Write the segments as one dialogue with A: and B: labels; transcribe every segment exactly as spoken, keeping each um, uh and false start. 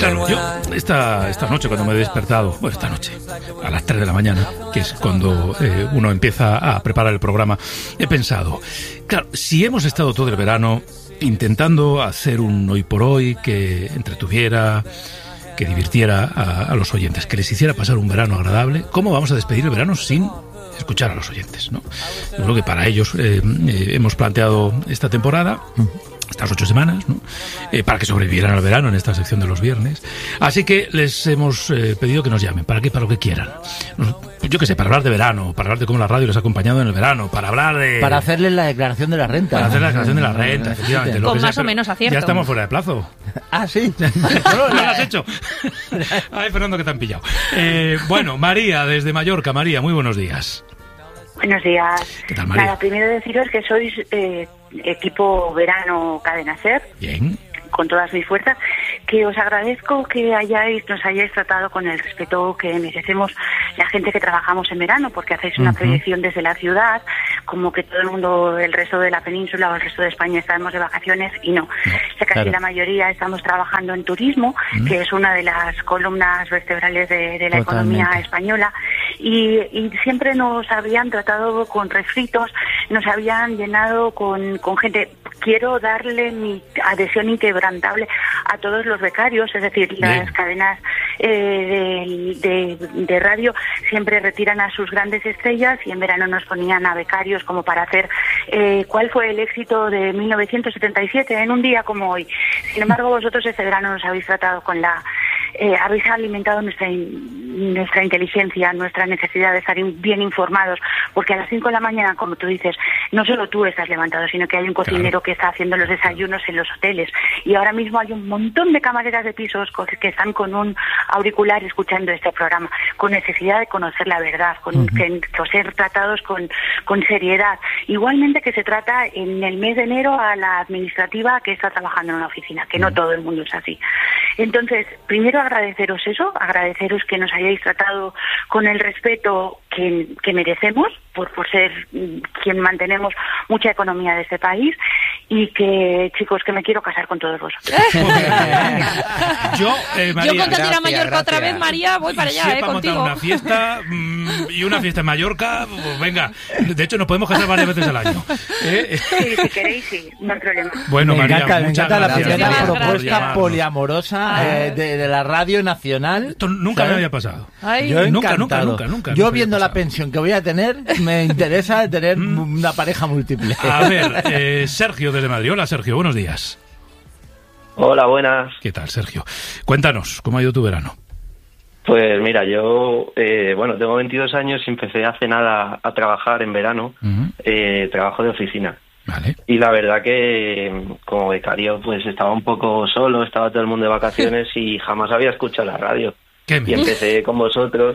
A: Claro, yo esta, esta noche cuando me he despertado, bueno, esta noche, a las tres de la mañana, que es cuando eh, uno empieza a preparar el programa, he pensado, claro, si hemos estado todo el verano intentando hacer un hoy por hoy que entretuviera, que divirtiera a, a los oyentes, que les hiciera pasar un verano agradable, ¿cómo vamos a despedir el verano sin escuchar a los oyentes, ¿no? Yo creo que para ellos eh, eh, hemos planteado esta temporada, estas ocho semanas, ¿no? Eh, para que sobrevivieran al verano en esta sección de los viernes. Así que les hemos eh, pedido que nos llamen, ¿para qué? Para lo que quieran. Nos, yo qué sé, para hablar de verano, para hablar de cómo la radio les ha acompañado en el verano, para hablar de...
B: Para hacerles la declaración de la renta.
A: Para hacer la declaración de la renta, efectivamente. Lo
C: Con
A: que
C: más
A: sea,
C: o menos acierto.
A: Ya estamos fuera de plazo.
B: Ah, sí.
A: No, no lo has hecho. Ay, Fernando, que te han pillado. Eh, bueno, María, desde Mallorca. María, muy buenos días.
D: Buenos días.
A: ¿Qué tal, María?
D: Nada, primero deciros que sois eh, equipo verano Cadena Ser.
A: Bien.
D: Con todas mis fuerzas, que os agradezco que hayáis, nos hayáis tratado con el respeto que merecemos la gente que trabajamos en verano, porque hacéis una uh-huh. proyección desde la ciudad, como que todo el mundo, el resto de la península o el resto de España estamos de vacaciones, y no. no casi claro. La mayoría estamos trabajando en turismo, uh-huh. que es una de las columnas vertebrales de, de la Totalmente. Economía española, y, y siempre nos habían tratado con refritos, nos habían llenado con, con gente. Quiero darle mi adhesión inquebrantable a todos los becarios, es decir, Bien. Las cadenas eh, de, de, de radio siempre retiran a sus grandes estrellas y en verano nos ponían a becarios como para hacer eh, cuál fue el éxito de mil novecientos setenta y siete en un día como hoy. Sin embargo, vosotros este verano nos habéis tratado con la... Eh, habéis alimentado nuestra in, nuestra inteligencia, nuestra necesidad de estar in, bien informados, porque a las cinco de la mañana, como tú dices, no solo tú estás levantado, sino que hay un cocinero claro. que está haciendo los desayunos en los hoteles, y ahora mismo hay un montón de camareras de pisos que están con un auricular escuchando este programa, con necesidad de conocer la verdad, con uh-huh. que, que ser tratados con, con seriedad. Igualmente que se trata en el mes de enero a la administrativa que está trabajando en una oficina, que uh-huh. no todo el mundo es así. Entonces, primero agradeceros eso, agradeceros que nos hayáis tratado con el respeto que, que merecemos por, por ser quien mantenemos mucha economía de este país, y que, chicos, que me quiero casar con todos vosotros.
A: Yo, eh, María,
C: Yo con ir a Mallorca
A: gracias.
C: otra vez, María, voy para allá,
A: si
C: eh,
A: para
C: contigo.
A: montar una fiesta mmm, y una fiesta en Mallorca, pues venga, de hecho nos podemos casar varias veces al año. ¿Eh?
D: Sí, si queréis, sí, no hay problema.
A: Bueno,
B: me
A: María,
B: encanta, me encanta la primera propuesta poliamorosa eh, de, de la radio nacional.
A: Esto nunca ¿sabes? Me había pasado.
B: Ay. Yo
A: nunca, nunca, nunca, nunca.
B: Yo viendo la pensión que voy a tener, me interesa tener mm. una pareja múltiple.
A: A ver, eh, Sergio desde Madrid. Hola, Sergio, buenos días.
E: Hola, buenas.
A: ¿Qué tal, Sergio? Cuéntanos, ¿cómo ha ido tu verano?
E: Pues mira, yo, eh, bueno, tengo veintidós años y empecé hace nada a trabajar en verano, uh-huh. eh, trabajo de oficina.
A: Vale.
E: Y la verdad que como becario pues estaba un poco solo, estaba todo el mundo de vacaciones y jamás había escuchado la radio.
A: ¿Qué?
E: Y empecé con vosotros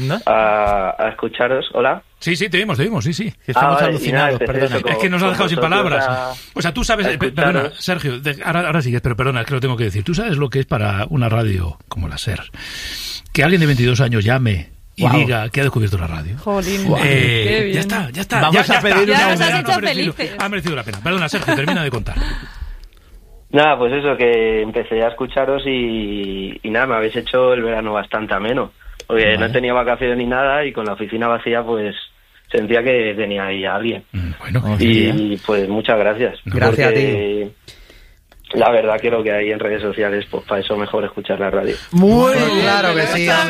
E: a, a escucharos. ¿Hola?
A: Sí, sí, te vimos, te vimos, sí, sí.
B: Estamos ah, alucinados,
E: nada,
B: perdona.
A: Es que nos has dejado sin palabras.
E: A,
A: o sea, tú sabes... Eh, perdona, Sergio, de, ahora, ahora sigues, pero perdona, es que lo tengo que decir. Tú sabes lo que es para una radio como la SER. Que alguien de veintidós años llame y wow. diga que ha descubierto la radio.
C: Jolín,
A: wow. eh, qué bien. Ya está, ya está.
B: Vamos
A: ya,
B: a pedir
A: ya
B: una...
C: Ya nos has hecho
A: ha merecido,
C: felices.
A: Ha merecido la pena. Perdona, Sergio, termina de contar.
E: Nada, pues eso, que empecé a escucharos y, y nada, me habéis hecho el verano bastante ameno. Porque vale. no he tenido vacaciones ni nada y con la oficina vacía pues sentía que tenía ahí a alguien.
A: Bueno,
E: y pues muchas gracias.
B: Gracias a ti.
E: La verdad que lo que hay en redes sociales, pues para eso mejor escuchar la radio.
B: Muy
C: bien,
B: claro que sí.
C: Muchas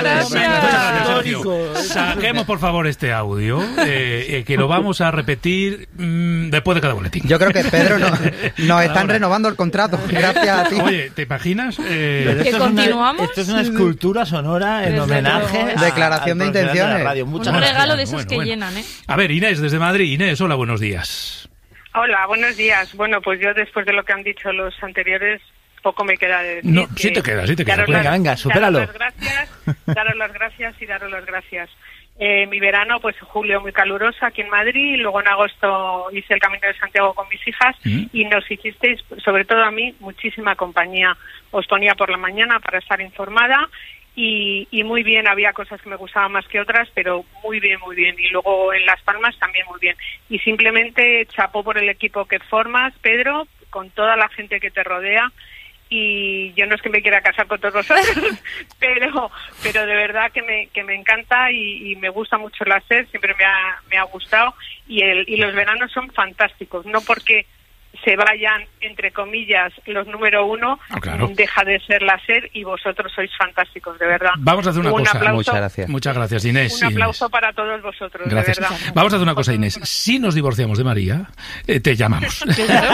C: gracias.
A: Saquemos por favor este audio, eh, eh, que lo vamos a repetir mmm, después de cada boletín.
F: Yo creo que Pedro no, nos están Ahora. renovando el contrato. Gracias a ti.
A: Oye, ¿te imaginas? Eh,
C: ¿Que continuamos?
B: Una, esto es una escultura sonora en homenaje a,
F: declaración de intenciones.
B: De radio.
C: Un regalo de esos
A: bueno,
C: que
A: bueno.
C: llenan, ¿eh?
A: A ver, Inés, desde Madrid. Inés, hola, buenos días.
G: Hola, buenos días. Bueno, pues yo después de lo que han dicho los anteriores, poco me queda de decir.
A: No, sí te queda, sí te queda.
B: Venga, venga, supéralo.
G: Daros las gracias, daros las gracias y daros las gracias. Eh, mi verano, pues julio muy caluroso aquí en Madrid, luego en agosto hice el Camino de Santiago con mis hijas ¿Mm? y nos hicisteis, sobre todo a mí, muchísima compañía. Os ponía por la mañana para estar informada. Y, y muy bien, había cosas que me gustaban más que otras, pero muy bien, muy bien. Y luego en Las Palmas también muy bien. Y simplemente chapó por el equipo que formas, Pedro, con toda la gente que te rodea. y yo no es que me quiera casar con todos vosotros, pero pero de verdad que me que me encanta y, y me gusta mucho la SER, siempre me ha me ha gustado y el y los veranos son fantásticos, no porque se vayan, entre comillas, los número uno,
A: oh, claro.
G: deja de ser la SER y vosotros sois fantásticos, de verdad.
A: Vamos a hacer una
G: un
A: cosa.
G: Aplauso,
B: Muchas gracias.
A: Muchas gracias, Inés.
G: Un aplauso
A: Inés.
G: para todos vosotros,
A: Gracias.
G: de verdad.
A: Vamos a hacer una cosa, Inés. Si nos divorciamos de María, eh, te llamamos.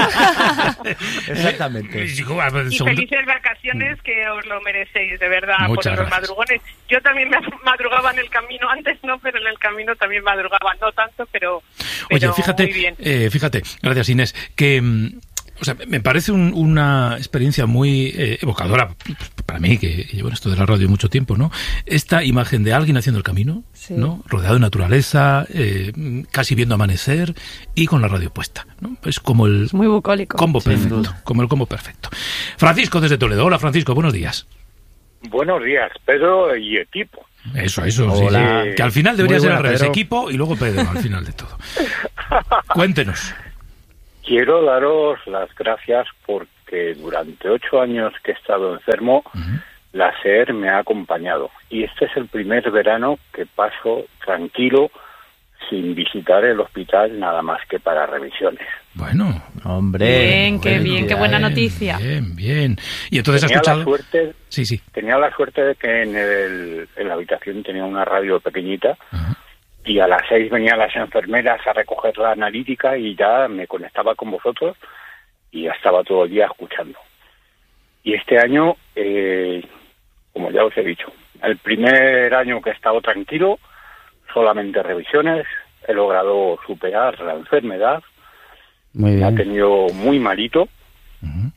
B: Exactamente.
G: Y felices vacaciones, que os lo merecéis, de verdad,
A: Muchas
G: por los
A: gracias.
G: madrugones. Yo también me madrugaba en el camino, antes no, pero en el camino también madrugaba, no tanto, pero, pero
A: Oye, fíjate,
G: muy bien.
A: eh, fíjate, gracias, Inés, que... mm, o sea, me parece un, una experiencia muy eh, evocadora para mí, que llevo en esto de la radio mucho tiempo, ¿no? Esta imagen de alguien haciendo el camino,
C: Sí.
A: ¿no? Rodeado de naturaleza, eh, casi viendo amanecer y con la radio puesta, ¿no? Es como el
C: Es muy bucólico.
A: combo
B: Sin
A: perfecto,
B: duda.
A: como el combo perfecto. Francisco desde Toledo. Hola, Francisco, buenos días.
H: Buenos días, Pedro y equipo.
A: Eso, eso, sí,
B: Hola.
A: sí. Que al final debería
B: Muy
A: ser
B: buena,
A: al revés,
B: Pedro.
A: equipo y luego Pedro al final de todo. Cuéntenos.
H: Quiero daros las gracias porque durante ocho años que he estado enfermo,
A: Uh-huh.
H: la SER me ha acompañado. Y este es el primer verano que paso tranquilo, sin visitar el hospital nada más que para revisiones.
A: Bueno,
B: Hombre.
C: Bien, qué
A: bueno,
C: bien, qué buena
A: bien,
C: noticia.
A: Bien, bien. Y entonces has
H: Tenía la
A: escuchado...
H: suerte,
A: Sí, sí.
H: tenía la suerte de que en, el, en la habitación tenía una radio pequeñita.
A: Ajá.
H: Y a las seis venían las enfermeras a recoger la analítica y ya me conectaba con vosotros y ya estaba todo el día escuchando. Y este año, eh, como ya os he dicho, el primer año que he estado tranquilo, solamente revisiones, he logrado superar la enfermedad,
B: Muy
H: me ha
B: bien.
H: tenido muy malito
A: Ujú.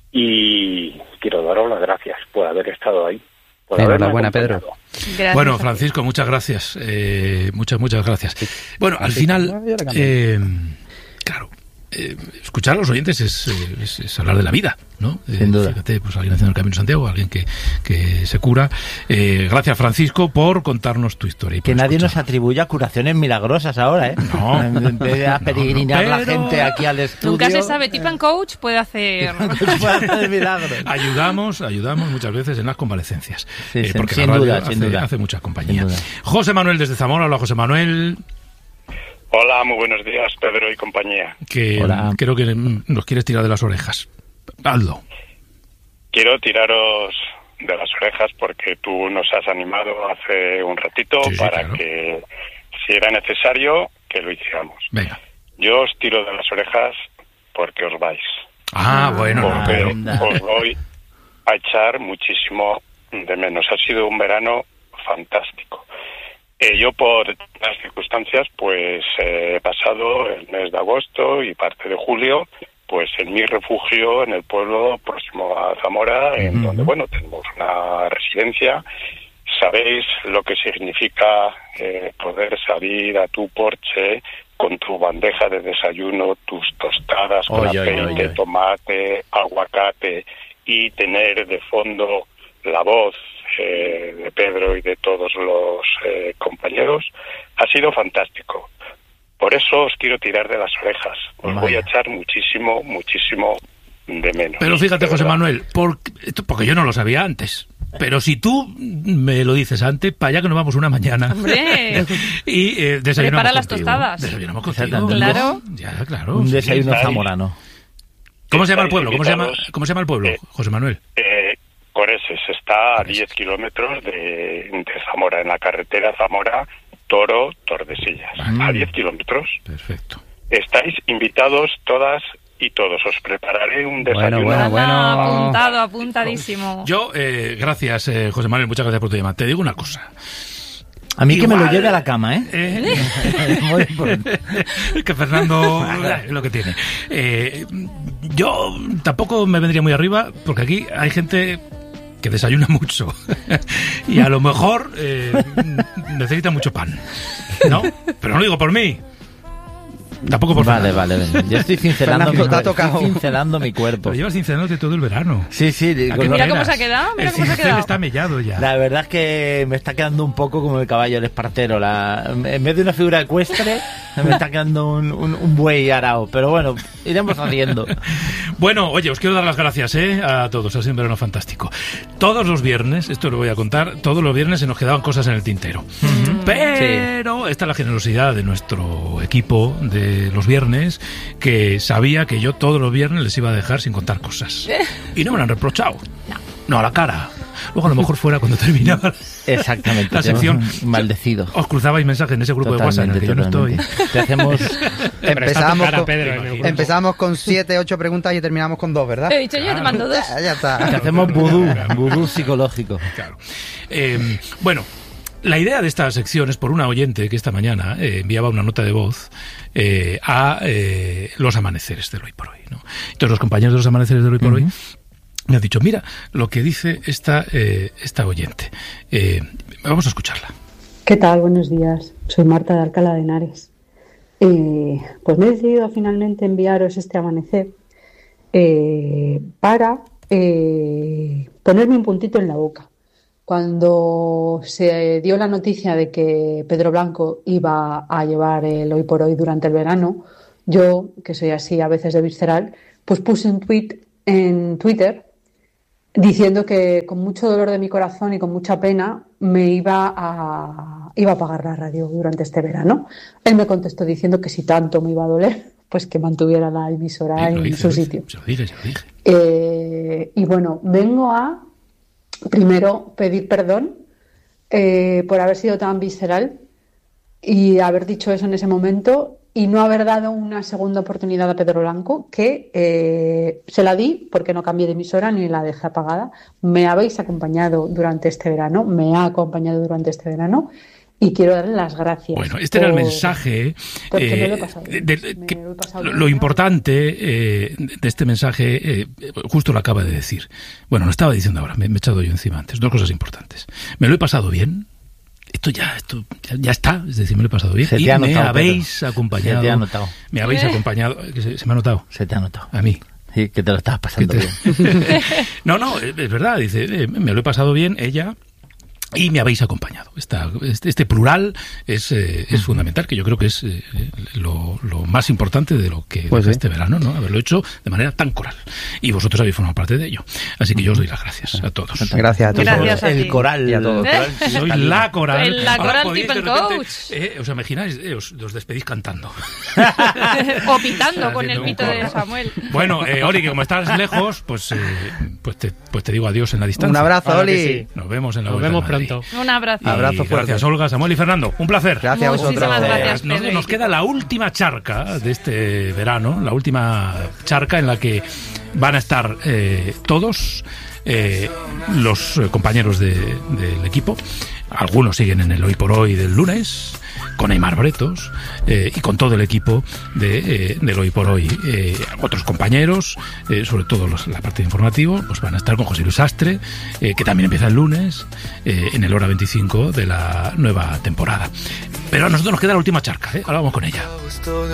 H: y quiero daros las gracias por haber estado ahí. Por haberme
B: Enhorabuena, Pedro.
H: acompañado.
C: Gracias.
A: Bueno, Francisco, muchas gracias. Eh, muchas, muchas gracias. Bueno, al final, eh, claro, eh, escuchar a los oyentes es, eh, es, es hablar de la vida, ¿no? Eh,
B: Sin duda.
A: Fíjate, pues alguien haciendo el Camino de Santiago, alguien que, que se cura. Eh, gracias, Francisco, por contarnos tu historia. y
B: Que
A: por
B: nadie nos
A: escuchar.
B: atribuya curaciones milagrosas ahora, ¿eh?
A: No.
B: Empiece a peregrinar
A: No,
B: la
A: pero-
B: gente aquí al estudio.
C: Nunca se sabe, Tip and Coach puede hacer...
B: Puede hacer milagros.
A: Ayudamos, ayudamos muchas veces en las convalecencias.
B: Sí,
A: Eh,
B: sin-
A: porque
B: sin
A: la radio
B: duda,
A: hace,
B: sin duda.
A: hace mucha compañía.
B: Sin duda.
A: José Manuel desde Zamora. Hola, José Manuel.
H: Hola, muy buenos días, Pedro y compañía.
A: Que
B: Hola.
A: creo que mm, nos quieres tirar de las orejas. Hazlo.
H: Quiero tiraros de las orejas porque tú nos has animado hace un ratito
A: Sí, sí,
H: para
A: claro.
H: que, si era necesario, que lo hiciéramos.
A: Venga.
H: Yo os tiro de las orejas porque os vais.
A: Ah, bueno. no,
H: Porque
A: pero-
B: anda.
H: os voy a echar muchísimo de menos. Ha sido un verano fantástico. Eh, yo, por las circunstancias, pues eh, he pasado el mes de agosto y parte de julio pues en mi refugio en el pueblo próximo a Zamora, en
A: Ujú.
H: donde, bueno, tenemos una residencia. Sabéis lo que significa eh, poder salir a tu porche con tu bandeja de desayuno, tus tostadas con
B: Oy, oy,
H: aceite,
B: oy, oy.
H: tomate, aguacate y tener de fondo la voz eh, de Pedro y de todos los eh, compañeros. Ha sido fantástico. Por eso os quiero tirar de las orejas. Os
B: Vaya.
H: voy a echar muchísimo, muchísimo de menos.
A: Pero fíjate,
H: de
A: José
H: verdad.
A: Manuel, por- esto- porque yo no lo sabía antes. Pero si tú me lo dices antes, para allá que nos vamos una mañana.
C: Hombre.
A: y eh, desayunamos
C: Prepara las
A: contigo.
C: tostadas.
A: Desayunamos contigo.
B: Exactamente.
C: Claro.
A: Ya, claro.
B: Un
A: sí.
B: desayuno
H: estáis-
B: zamorano.
A: ¿Cómo se llama el
H: estáis
A: pueblo? ¿Cómo se llama,
H: invitados.
A: ¿Cómo se llama el pueblo,
H: Eh,
A: José Manuel?
H: Eh, Coreses está a
A: Coreses.
H: diez kilómetros de, de Zamora, en la carretera Zamora-Toro-Tordesillas.
A: Mm.
H: A diez kilómetros.
A: Perfecto.
H: Estáis invitados todas y todos. Os prepararé un
B: Bueno,
H: desayuno.
B: bueno,
C: Anda,
B: bueno.
C: apuntado, apuntadísimo.
A: Yo, eh, gracias, eh, José Manuel, muchas gracias por tu llamada. Te digo una cosa.
B: A mí que me lo
A: Igual.
B: lleve a la cama, ¿eh?
A: Eh,
B: Muy importante.
A: que Fernando es lo que tiene. Eh, yo tampoco me vendría muy arriba, porque aquí hay gente que desayuna mucho y a lo mejor eh, necesita mucho pan, ¿no? Pero no lo digo por mí. Tampoco por
B: Vale, vale, vale. Yo estoy cincelando, mi,
F: Fernando, te ha
B: cuerpo,
F: tocado.
B: estoy cincelando mi cuerpo.
A: Pero llevas cincelándote todo el verano.
B: Sí, sí.
A: ¿A
B: con
A: qué
B: lo-
C: Mira cómo
A: penas?
C: se ha quedado, mira
A: El
C: cómo se ha
A: cincel
C: quedado.
A: está mellado ya.
B: La verdad es que me está quedando un poco como el caballo, el espartero. La, en vez de una figura ecuestre, me está quedando un, un, un buey arao. Pero bueno, iremos haciendo.
A: Bueno, oye, os quiero dar las gracias ¿eh? a todos. Ha sido un verano fantástico. Todos los viernes, esto lo voy a contar, todos los viernes se nos quedaban cosas en el tintero.
B: Mm-hmm.
A: Pero esta es la generosidad de nuestro equipo de los viernes, que sabía que yo todos los viernes les iba a dejar sin contar cosas. Y no me lo han reprochado. No, no a la cara. Luego a lo mejor fuera cuando terminaba
B: Exactamente.
A: la sección.
B: Maldecido.
A: Os cruzabais mensajes en ese grupo
B: Totalmente,
A: de WhatsApp en el que yo no estoy.
B: totalmente. Te hacemos...
F: Empezamos
I: cara,
F: con,
I: Pedro, en el grupo.
F: empezamos con siete, ocho preguntas y terminamos con dos, ¿verdad?
C: He dicho yo, te mando dos.
F: Ya, ya está.
B: Te hacemos vudú, vudú psicológico.
A: Claro. Eh, bueno, la idea de esta sección es por una oyente que esta mañana eh, enviaba una nota de voz eh, a eh, los amaneceres del hoy por hoy, ¿no? Entonces los compañeros de los amaneceres del hoy por
B: Uh-huh.
A: hoy me han dicho, mira lo que dice esta, eh, esta oyente. Eh, vamos a escucharla.
J: ¿Qué tal? Buenos días. Soy Marta de Alcalá de Henares. Eh, pues me he decidido finalmente enviaros este amanecer eh, para eh, ponerme un puntito en la boca. Cuando se dio la noticia de que Pedro Blanco iba a llevar el Hoy por Hoy durante el verano, yo, que soy así a veces de visceral, pues puse un tweet en Twitter diciendo que con mucho dolor de mi corazón y con mucha pena me iba a, iba a apagar la radio durante este verano. Él me contestó diciendo que si tanto me iba a doler, pues que mantuviera la emisora
A: Eh, lo
J: en
A: dije,
J: su
A: lo dije,
J: sitio.
A: Se lo dije, se lo dije.
J: Eh, y bueno, vengo a primero pedir perdón eh, por haber sido tan visceral y haber dicho eso en ese momento y no haber dado una segunda oportunidad a Pedro Blanco, que eh, se la di porque no cambié de emisora ni la dejé apagada. Me habéis acompañado durante este verano, me ha acompañado durante este verano y quiero darle las gracias.
A: Bueno, este
J: por,
A: era el mensaje.
J: porque
A: eh,
J: me lo he pasado bien.
A: de- de-
J: Me
A: que-
J: lo he pasado
A: lo,
J: bien.
A: lo importante eh, de este mensaje, eh, justo lo acaba de decir. Bueno, lo estaba diciendo ahora, me, me he echado yo encima antes. Dos cosas importantes. Me lo he pasado bien. Esto ya, esto ya, ya está, es decir, me lo he pasado bien.
B: Se te
A: Y
B: ha
A: me
B: notado,
A: habéis
B: Pedro.
A: acompañado.
B: Se te ha notado.
A: Me habéis
C: Eh.
A: acompañado. que Se, se me ha notado.
B: Se te ha notado.
A: A mí.
B: Sí, que te lo estabas pasando
A: Que te-
B: bien.
A: No, no, es es verdad, dice, eh, me lo he pasado bien, ella, y me habéis acompañado. Esta, este, este plural es, eh, es fundamental, que yo creo que es eh, lo, lo más importante de lo que
B: Pues
A: de
B: sí.
A: este verano, ¿no? Haberlo hecho de manera tan coral. Y vosotros habéis formado parte de ello. Así que yo os doy las gracias a todos.
F: Gracias a todos.
C: Gracias a
B: El
C: ti.
B: coral.
F: Y a todos.
B: el
A: Soy
B: coral.
A: la coral.
C: El- la
A: Ahora
C: coral
A: podéis,
C: tip
A: de
C: and
A: repente,
C: coach.
A: eh, ¿os imagináis? Eh, os, os despedís cantando.
C: O pitando con el
A: Haciendo un
C: pito de
A: coro.
C: Samuel.
A: Bueno, eh, Oli, que como estás lejos, pues, eh, pues, te, pues te digo adiós en la distancia.
F: Un abrazo,
I: Claro que
F: Oli.
I: sí.
A: Nos vemos en la
I: Nos
A: Vuelta
I: vemos
A: a Madrid.
I: pronto.
C: Un abrazo.
A: Y
F: Abrazo fuerte.
A: gracias, Olga, Samuel y Fernando. Un placer.
F: Gracias a vosotros.
C: Muchísimas gracias,
A: Nos,
C: Pedro y
A: nos
C: equipo.
A: queda la última charca de este verano, la última charca en la que van a estar eh, todos eh, los eh, compañeros de- del equipo. Algunos siguen en el Hoy por Hoy del lunes, con Aymar Bretos eh, y con todo el equipo de, eh, del Hoy por Hoy. Eh, otros compañeros, eh, sobre todo los, la parte de informativo, pues van a estar con José Luis Astre, eh, que también empieza el lunes, eh, en el hora veinticinco de la nueva temporada. Pero a nosotros nos queda la última charca, ¿eh? Ahora vamos con ella.